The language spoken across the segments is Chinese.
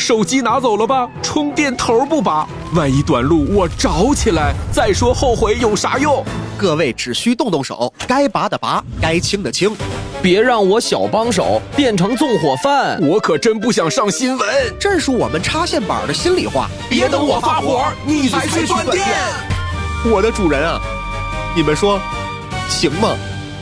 手机拿走了吧，充电头不拔，万一短路我找起来，再说后悔有啥用？ 各位只需动动手，该拔的拔，该清的清。 别让我小帮手变成纵火犯， 我可真不想上新闻。 这是我们插线板的心里话。 别等我发火，你才去断电。 我的主人啊，你们说行吗？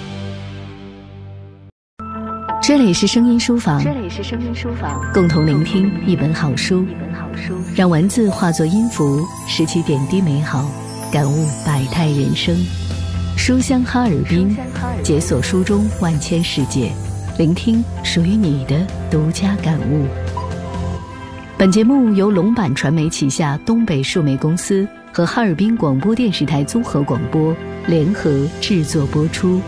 这里是声音书房，共同聆听一本好书，让文字化作音符，拾起点滴美好，感悟百态人生。书香哈尔滨，解锁书中万千世界，聆听属于你的独家感悟。本节目由龙版传媒旗下东北数媒公司和哈尔滨广播电视台综合广播联合制作播出。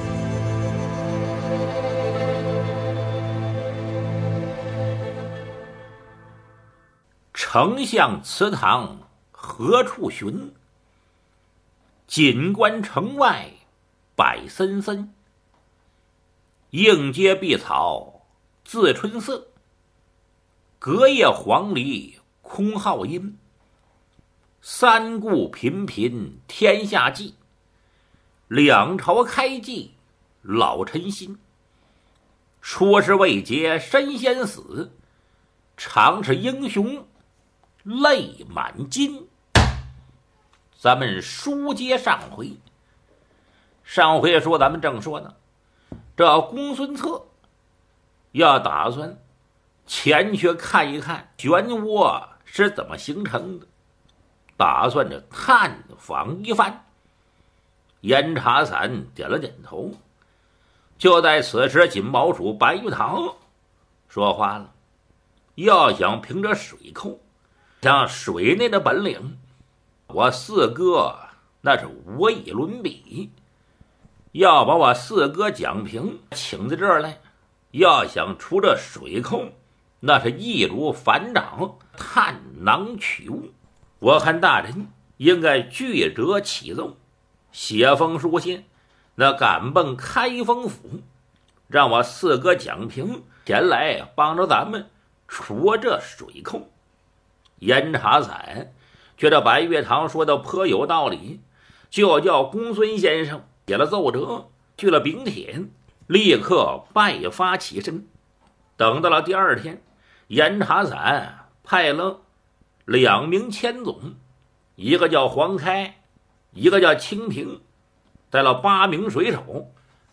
丞相祠堂何处寻？锦官城外柏森森。映阶碧草自春色，隔叶黄鹂空号音。三顾频频天下计，两朝开济老臣心。说是未捷身先死，常是英雄泪满襟。咱们书接上回，说咱们正说呢，这公孙策要打算前去看一看漩涡是怎么形成的，打算着探访一番。严查散点了点头。就在此时，锦毛主白玉堂说话了：要想凭着水寇像水内的本领，我四哥那是无以伦比。要把我四哥蒋平请在这儿来，要想出这水寇，那是易如反掌，探囊取物。我看大人应该据折启奏，写封书信，那赶奔开封府，让我四哥蒋平前来帮着咱们除这水寇。严查散觉得白月堂说的颇有道理，就叫公孙先生写了奏折，去了丙帖，立刻拜发起身。等到了第二天，严查散派了2名千总，一个叫黄开，一个叫清平，带了8名水手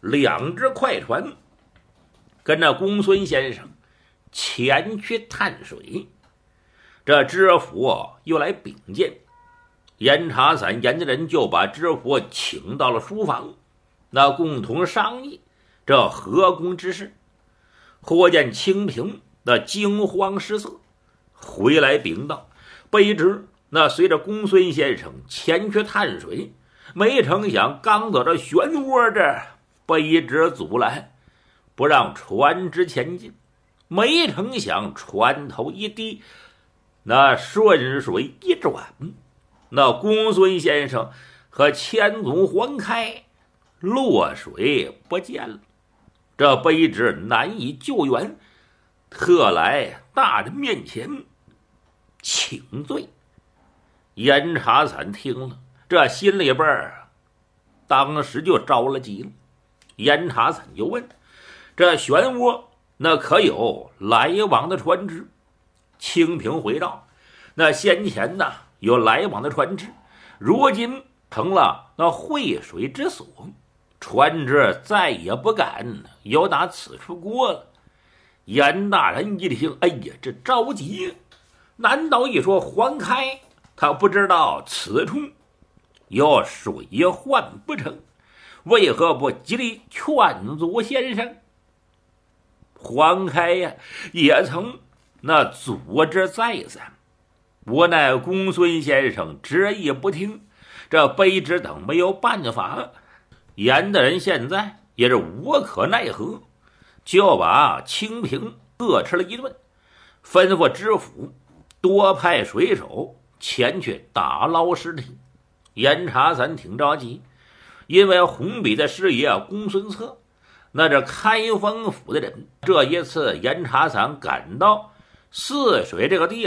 ，2只快船，跟着公孙先生前去探水。这知府又来禀见，严查散严家人就把知府请到了书房，那共同商议这合工之事。忽见清平那惊慌失色，回来禀道：卑职那随着公孙先生前去探水，没成想刚走到漩涡这儿，卑职阻拦，不让船只前进。没成想船头一低，那顺水一转，那公孙先生和千总黄开落水不见了。这卑职难以救援，特来大人面前请罪。严查散听了，这心里边当时就着了急了。严查散就问：这漩涡那可有来往的船只？清平回道：那先前呢有来往的船只，如今成了那汇水之所，船只再也不敢由打此处过了。严大人一听，哎呀，这着急，难道一说黄开他不知道此处有水患不成？为何不极力劝阻先生？黄开呀，也曾那阻止再三，无奈公孙先生执意不听，这卑职等没有办法。严大人现在也是无可奈何，就把清平各吃了一顿，吩咐知府多派水手前去打捞尸体。严查散挺着急，因为红笔的师爷公孙策那是开封府的人。这一次严查散赶到泗水这个地